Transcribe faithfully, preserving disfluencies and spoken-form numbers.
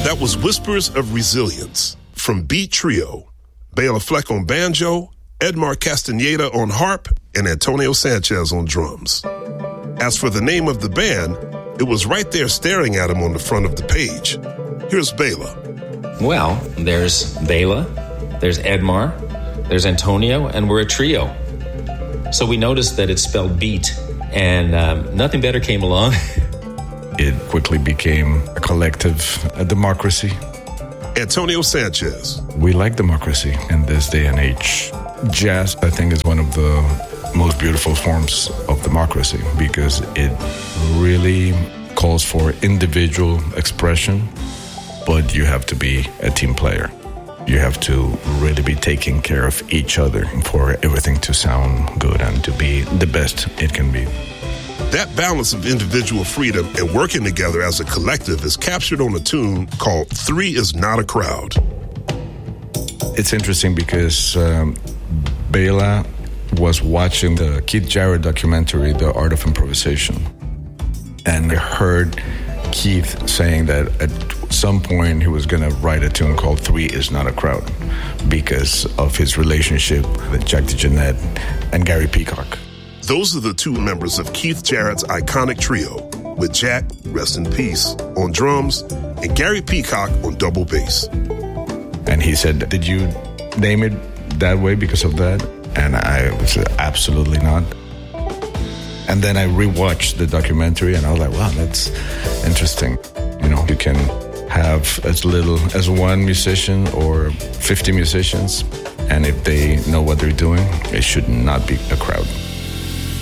That was Whispers of Resilience from Beat Trio, Bela Fleck on banjo, Edmar Castaneda on harp, and Antonio Sanchez on drums. As for the name of the band, it was right there staring at him on the front of the page. Here's Bela. Well, there's Bela, there's Edmar, there's Antonio, and we're a trio. So we noticed that it's spelled beat, and um, nothing better came along. It quickly became a collective, a democracy. Antonio Sanchez. We like democracy in this day and age. Jazz, I think, is one of the most beautiful forms of democracy because it really calls for individual expression, but you have to be a team player. You have to really be taking care of each other for everything to sound good and to be the best it can be. That balance of individual freedom and working together as a collective is captured on a tune called Three Is Not a Crowd. It's interesting because um, Bela was watching the Keith Jarrett documentary, The Art of Improvisation. And I heard Keith saying that at some point he was going to write a tune called Three Is Not a Crowd because of his relationship with Jack DeJohnette and Gary Peacock. Those are the two members of Keith Jarrett's iconic trio, with Jack, rest in peace, on drums, and Gary Peacock on double bass. And he said, did you name it that way because of that? And I said, absolutely not. And then I rewatched the documentary, and I was like, wow, that's interesting. You know, you can have as little as one musician or fifty musicians, and if they know what they're doing, it should not be a crowd.